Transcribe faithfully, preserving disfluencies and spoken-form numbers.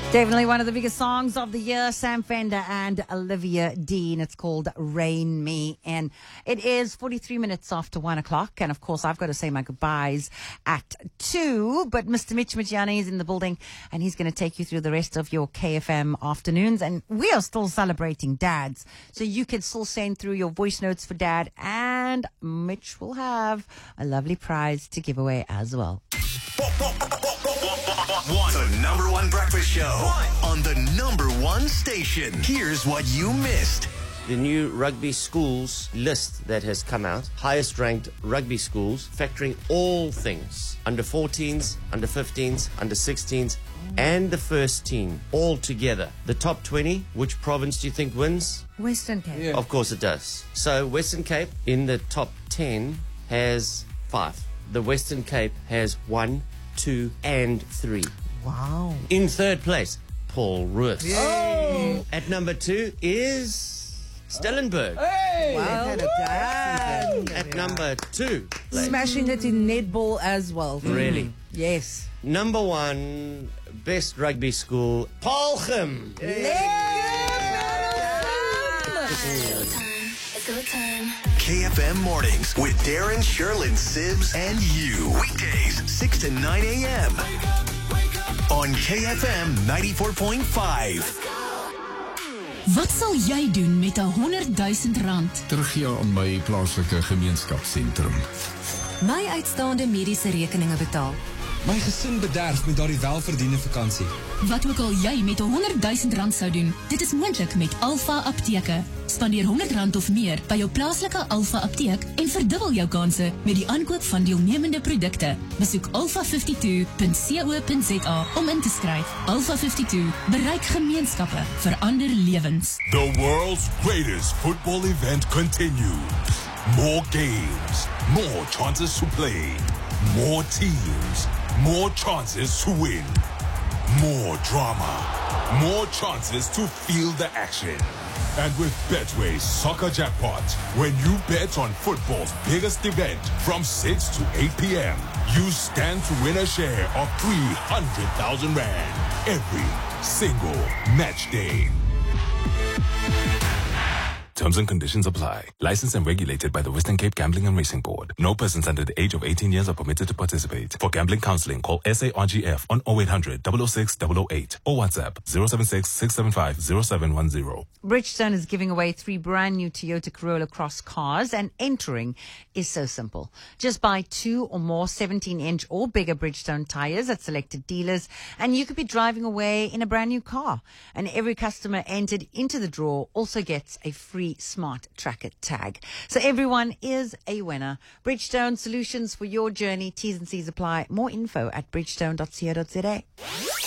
Definitely one of the biggest songs of the year, Sam Fender and Olivia Dean. It's called Rain Me. And it is forty-three minutes after one o'clock. And of course, I've got to say my goodbyes at two. But Mister Mitch Michiani is in the building and he's going to take you through the rest of your K F M afternoons. And we are still celebrating dads. So you can still send through your voice notes for dad. And Mitch will have a lovely prize to give away as well. One, the number one breakfast show one. On the number one station. Here's what you missed. The new rugby schools list that has come out, highest ranked rugby schools, factoring all things, under fourteens, under fifteens, under sixteens, and the first team, all together. The top twenty, which province do you think wins? Western Cape. Yeah. Of course it does. So Western Cape in the top ten has five. The Western Cape has one, two, and three. Wow. In third place, Paul Roos. Oh. At number two is Stellenberg. Hey! Well done. At number two. place. Smashing it in netball as well. Really? Mm. Yes. Number one, best rugby school, Paarlgem. K F M mornings with Darren, Sherlyn, Sibs, and you. Weekdays, six to nine a.m. on K F M ninety-four point five. Wat sal jy doen met een honderdduisend rand? Teruggee aan my plaaslike gemeenskapsentrum. My uitstaande mediese rekeninge betaal. My gesin bederf met daardie welverdiende vakansie. Wat ook al jy met een honderdduisend rand sou doen, dit is moontlik met Alpha Apteke. Spandeer honderd rand of meer by jou plaaslike Alpha Apteek en verdubbel jou kanse met die aankoop van deelnemende produkte. Besoek alpha vyfty-two dot co dot za om in te skryf. Alpha vyfty-two bereik gemeenskappe, verander lewens. The world's greatest football event continues. More games, more chances to play, more teams, more chances to win, more drama, more chances to feel the action. And with Betway's Soccer Jackpot, when you bet on football's biggest event from six to eight p.m., you stand to win a share of three hundred thousand rand every single match day. Terms and conditions apply. Licensed and regulated by the Western Cape Gambling and Racing Board. No persons under the age of eighteen years are permitted to participate. For gambling counseling, call S A R G F on oh eight hundred, double oh six, double oh eight or WhatsApp zero seven six, six seven five, zero seven one zero. Bridgestone is giving away three brand new Toyota Corolla Cross cars, and entering is so simple. Just buy two or more seventeen inch or bigger Bridgestone tires at selected dealers, and you could be driving away in a brand new car. And every customer entered into the draw also gets a free smart tracker tag. So everyone is a winner. Bridgestone, solutions for your journey. T's and C's apply. More info at bridgestone dot co dot za.